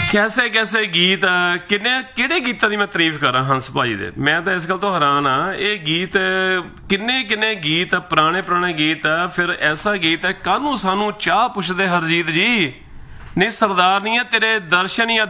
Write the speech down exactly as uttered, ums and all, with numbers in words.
ਕੈਸੇ ਕੈਸੇ ਗੀਤ ਕਿੰਨੇ ਕਿਹੜੇ ਗੀਤਾਂ ਦੀ ਮੈਂ ਤਾਰੀਫ ਕਰਾਂ ਹੰਸ ਭਾਈ ਦੇ। ਮੈਂ ਤਾਂ ਇਸ ਗੱਲ ਤੋਂ ਹੈਰਾਨ ਆ, ਇਹ ਗੀਤ ਕਿੰਨੇ ਕਿੰਨੇ ਗੀਤ ਪੁਰਾਣੇ ਪੁਰਾਣੇ ਗੀਤ ਫਿਰ ਐਸਾ ਗੀਤ ਹੈ ਕਾਹਨੂੰ ਸਾਨੂੰ ਚਾਹ ਪੁੱਛਦੇ ਹਰਜੀਤ ਜੀ, ਨਹੀਂ ਸਰਦਾਰ ਨਹੀਂ ਹੈ ਤੇਰੇ ਦਰਸ਼ਨ ਹੀ